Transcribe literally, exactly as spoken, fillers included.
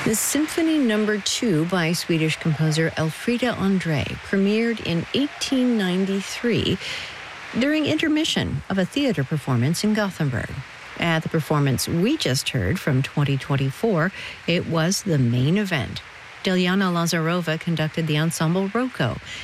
The Symphony Number Two by Swedish composer Elfrida André premiered in eighteen ninety-three during intermission of a theater performance in Gothenburg. At the performance we just heard from twenty twenty-four, it was the main event. Dilyana Lazarova conducted the ensemble Roko.